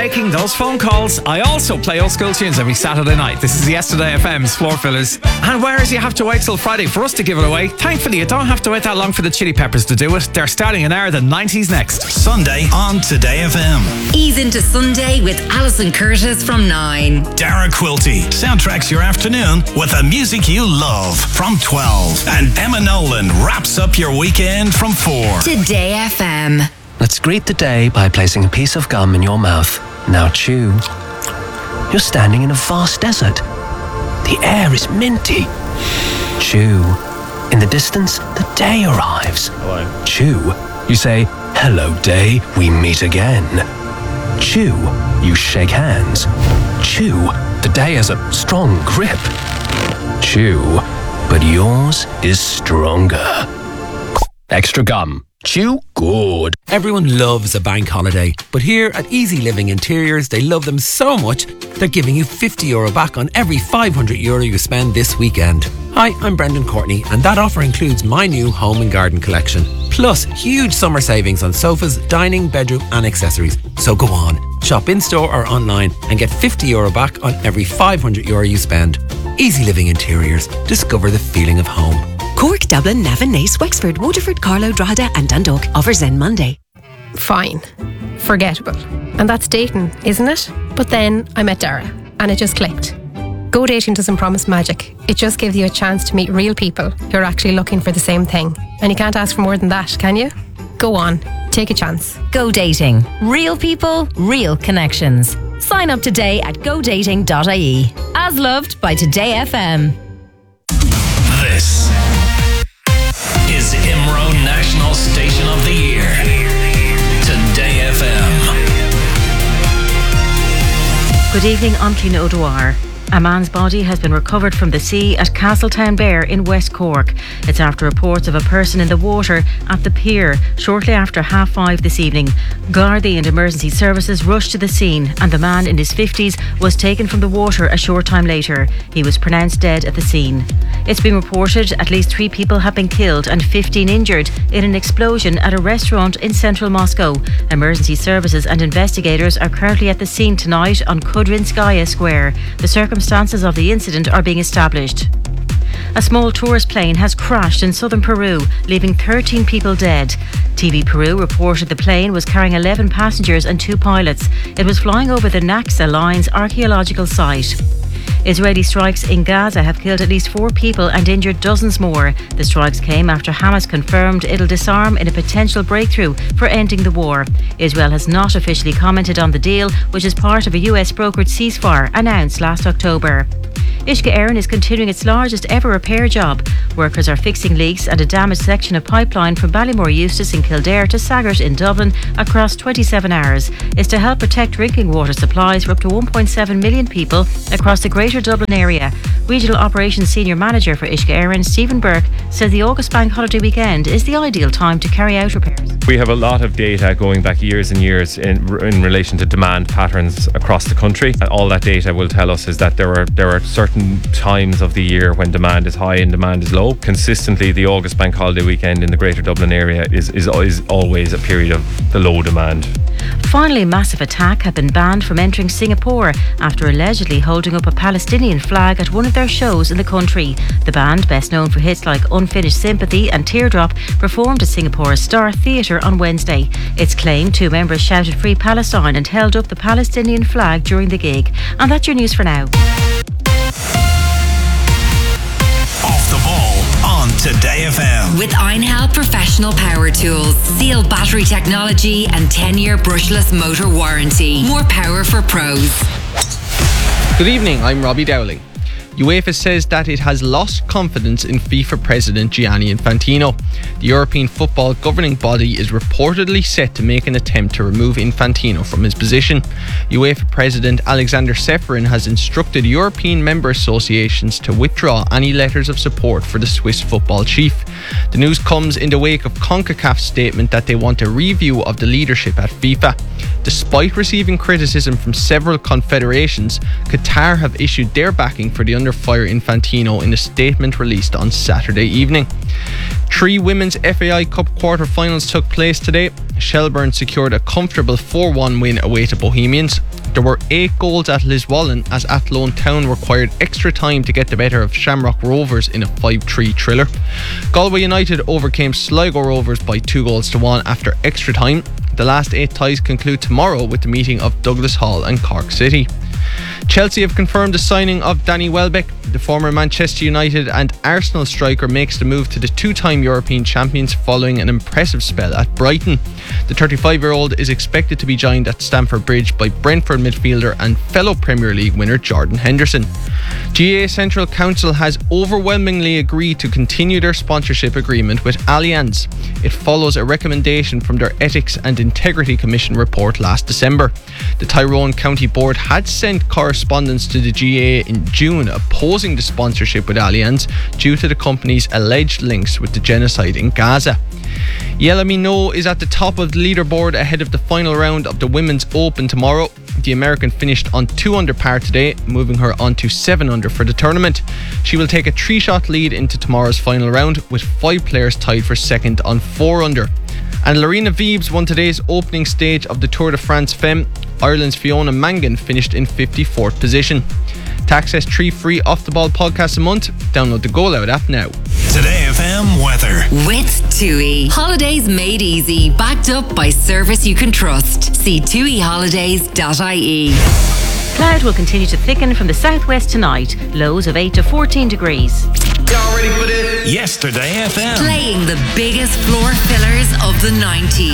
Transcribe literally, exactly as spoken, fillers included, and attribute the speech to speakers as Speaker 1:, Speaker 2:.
Speaker 1: taking those phone calls. I also play old school tunes every Saturday night. This is Yesterday F M's Floor Fillers. And whereas you have to wait till Friday for us to give it away, thankfully you don't have to wait that long for the Chili Peppers to do it. They're starting an hour of the nineties next.
Speaker 2: Sunday on Today F M.
Speaker 3: Ease into Sunday with Alison Curtis from nine.
Speaker 2: Dara Quilty soundtracks your afternoon with the music you love from twelve. And Emma Nolan wraps up your weekend from four.
Speaker 3: Today F M.
Speaker 4: Let's greet the day by placing a piece of gum in your mouth. Now chew. You're standing in a vast desert. The air is minty. Chew. In the distance, the day arrives.
Speaker 5: Hello.
Speaker 4: Chew. You say, hello day, we meet again. Chew. You shake hands. Chew. The day has a strong grip. Chew. But yours is stronger. Extra gum. Chew good.
Speaker 6: Everyone loves a bank holiday, but here at Easy Living Interiors, they love them so much, they're giving you fifty euro back on every five hundred euro you spend this weekend. Hi, I'm Brendan Courtney, and that offer includes my new home and garden collection, plus huge summer savings on sofas, dining, bedroom and accessories. So go on, shop in-store or online and get fifty euro back on every five hundred euro you spend. Easy Living Interiors. Discover the feeling of home.
Speaker 7: Cork, Dublin, Navan, Naas, Wexford, Waterford, Carlow, Drogheda and Dundalk. Offers end Monday.
Speaker 8: Fine. Forgettable. And that's dating, isn't it? But then I met Dara and it just clicked. Go Dating doesn't promise magic. It just gives you a chance to meet real people who are actually looking for the same thing. And you can't ask for more than that, can you? Go on. Take a chance.
Speaker 9: Go Dating. Real people, real connections. Sign up today at go dating dot I E. As loved by Today F M.
Speaker 2: This is IMRO National Station of the Year. Today F M.
Speaker 10: Good evening, I'm Cliona O'Dwyer. A man's body has been recovered from the sea at Castletown Bear in West Cork. It's after reports of a person in the water at the pier shortly after half five this evening. Gardaí and emergency services rushed to the scene and the man in his fifties was taken from the water a short time later. He was pronounced dead at the scene. It's been reported at least three people have been killed and fifteen injured in an explosion at a restaurant in central Moscow. Emergency services and investigators are currently at the scene tonight on Kudrinskaya Square. The circumstances of the incident are being established. A small tourist plane has crashed in southern Peru, leaving thirteen people dead. T V Peru reported the plane was carrying eleven passengers and two pilots. It was flying over the Naxa Line's archaeological site. Israeli strikes in Gaza have killed at least four people and injured dozens more. The strikes came after Hamas confirmed it'll disarm in a potential breakthrough for ending the war. Israel has not officially commented on the deal, which is part of a U S brokered ceasefire announced last October. Uisce Éireann is continuing its largest ever repair job. Workers are fixing leaks at a damaged section of pipeline from Ballymore Eustace in Kildare to Saggart in Dublin across twenty-seven hours. It's to help protect drinking water supplies for up to one point seven million people across the Greater Dublin area. Regional Operations Senior Manager for Uisce Éireann, Stephen Burke, says the August Bank Holiday weekend is the ideal time to carry out repairs.
Speaker 5: We have a lot of data going back years and years in in relation to demand patterns across the country. And all that data will tell us is that there are there are certain times of the year when demand is high and demand is low. Consistently, the August Bank Holiday weekend in the Greater Dublin area is is, is always a period of the low demand.
Speaker 10: Finally, Massive Attack have been banned from entering Singapore after allegedly holding up a Palestinian flag at one of their shows in the country. The band, best known for hits like Unfinished Sympathy and Teardrop, performed at Singapore's Star Theatre on Wednesday. It's claimed two members shouted Free Palestine and held up the Palestinian flag during the gig. And that's your news for now.
Speaker 2: Off the ball on Today F M.
Speaker 3: With Einhell Professional Power Tools. Seal battery technology and ten-year brushless motor warranty. More power for pros.
Speaker 11: Good evening, I'm Robbie Dowling. UEFA says that it has lost confidence in FIFA President Gianni Infantino. The European football governing body is reportedly set to make an attempt to remove Infantino from his position. UEFA President Alexander Seferin has instructed European member associations to withdraw any letters of support for the Swiss football chief. The news comes in the wake of CONCACAF's statement that they want a review of the leadership at FIFA. Despite receiving criticism from several confederations, Qatar have issued their backing for the under under fire Infantino in a statement released on Saturday evening. Three women's F A I Cup quarter-finals took place today. Shelbourne secured a comfortable four one win away to Bohemians. There were eight goals at Liswallen as Athlone Town required extra time to get the better of Shamrock Rovers in a five three thriller. Galway United overcame Sligo Rovers by two goals to one after extra time. The last eight ties conclude tomorrow with the meeting of Douglas Hall and Cork City. Chelsea have confirmed the signing of Danny Welbeck. The former Manchester United and Arsenal striker makes the move to the two-time European champions following an impressive spell at Brighton. The thirty-five-year-old is expected to be joined at Stamford Bridge by Brentford midfielder and fellow Premier League winner Jordan Henderson. G A A Central Council has overwhelmingly agreed to continue their sponsorship agreement with Allianz. It follows a recommendation from their Ethics and Integrity Commission report last December. The Tyrone County Board had sent correspondence to the G A A in June opposing the sponsorship with Allianz due to the company's alleged links with the genocide in Gaza. Yela Mino is at the top of the leaderboard ahead of the final round of the Women's Open tomorrow. The American finished on two under par today, moving her on to seven under for the tournament. She will take a three-shot lead into tomorrow's final round, with five players tied for second on four under. And Lorena Viebs won today's opening stage of the Tour de France Femme. Ireland's Fiona Mangan finished in fifty-fourth position. To access three free Off The Ball podcasts a month, download the Go Loud app now.
Speaker 2: Today F M weather.
Speaker 3: With TUI. Holidays made easy, backed up by service you can trust. See tui holidays dot I E.
Speaker 10: Cloud will continue to thicken from the southwest tonight. Lows of eight to fourteen degrees.
Speaker 2: Y'all ready for this? Yesterday F M.
Speaker 3: Playing the biggest floor fillers of the nineties.